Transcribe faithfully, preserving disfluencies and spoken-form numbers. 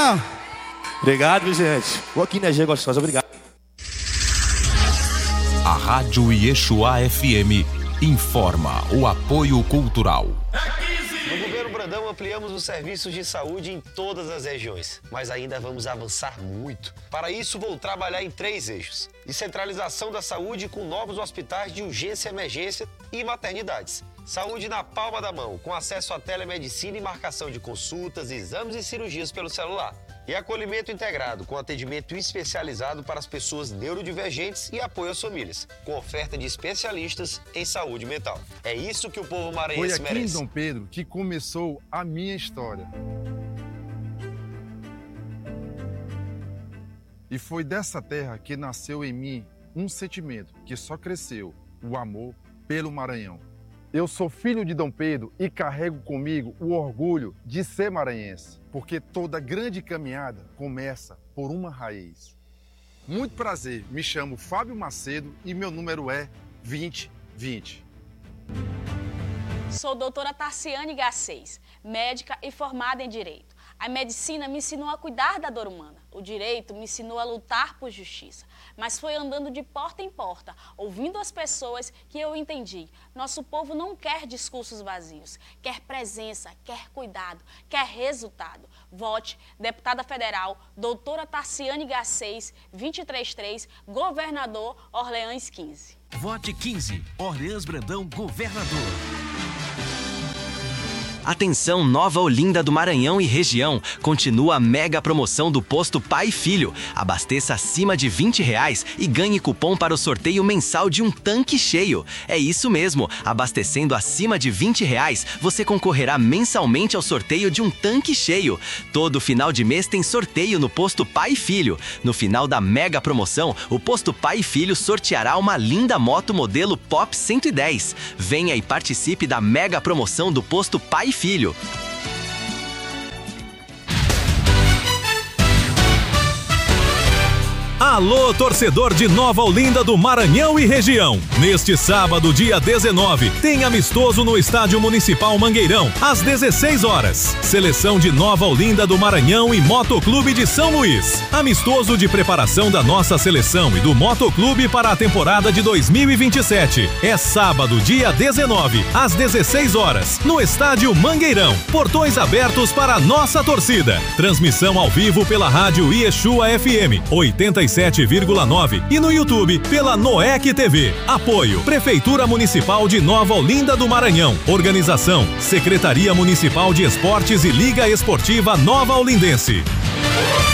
Obrigado. Obrigado, viu, gente. Boa aqui, energia gostosa. Obrigado. A Rádio Iexuá F M informa o apoio cultural. No governo Brandão ampliamos os serviços de saúde em todas as regiões, mas ainda vamos avançar muito. Para isso, vou trabalhar em três eixos: descentralização da saúde com novos hospitais de urgência, emergência e maternidades. Saúde na palma da mão, com acesso à telemedicina e marcação de consultas, exames e cirurgias pelo celular. E acolhimento integrado, com atendimento especializado para as pessoas neurodivergentes e apoio às famílias, com oferta de especialistas em saúde mental. É isso que o povo maranhense merece. Foi aqui merece. em Dom Pedro que começou a minha história. E foi dessa terra que nasceu em mim um sentimento que só cresceu, o amor pelo Maranhão. Eu sou filho de Dom Pedro e carrego comigo o orgulho de ser maranhense, porque toda grande caminhada começa por uma raiz. Muito prazer, me chamo Fábio Macedo e meu número é vinte vinte. Sou doutora Tarciane Garcês, médica e formada em Direito. A medicina me ensinou a cuidar da dor humana. O direito me ensinou a lutar por justiça. Mas foi andando de porta em porta, ouvindo as pessoas, que eu entendi. Nosso povo não quer discursos vazios, quer presença, quer cuidado, quer resultado. Vote, deputada federal, doutora Tarciane Garcês, vinte e três três, governador Orleans quinze. Vote quinze, Orleans Brandão, governador. Atenção, Nova Olinda do Maranhão e região. Continua a mega promoção do posto Pai e Filho. Abasteça acima de vinte reais e ganhe cupom para o sorteio mensal de um tanque cheio. É isso mesmo, abastecendo acima de vinte reais, você concorrerá mensalmente ao sorteio de um tanque cheio. Todo final de mês tem sorteio no posto Pai e Filho. No final da mega promoção, o posto Pai e Filho sorteará uma linda moto modelo Pop cento e dez. Venha e participe da mega promoção do posto Pai e Filho. Alô, torcedor de Nova Olinda do Maranhão e região. Neste sábado, dia dezenove, tem amistoso no Estádio Municipal Mangueirão, às dezesseis horas. Seleção de Nova Olinda do Maranhão e Motoclube de São Luís. Amistoso de preparação da nossa seleção e do Motoclube para a temporada de dois mil e vinte e sete. É sábado, dia dezenove, às dezesseis horas, no Estádio Mangueirão. Portões abertos para a nossa torcida. Transmissão ao vivo pela Rádio Iexuá F M oitenta e sete vírgula nove e no YouTube pela Noec T V. Apoio Prefeitura Municipal de Nova Olinda do Maranhão. Organização Secretaria Municipal de Esportes e Liga Esportiva Nova Olindense.